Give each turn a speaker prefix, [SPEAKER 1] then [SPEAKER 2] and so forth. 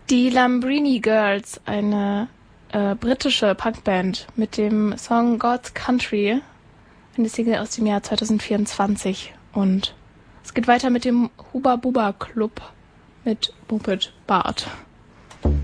[SPEAKER 1] Die Lambrini Girls, eine britische Punkband mit dem Song God's Country, eine Single aus dem Jahr 2024. Und es geht weiter mit dem Huba Buba Club mit Muppet Bart.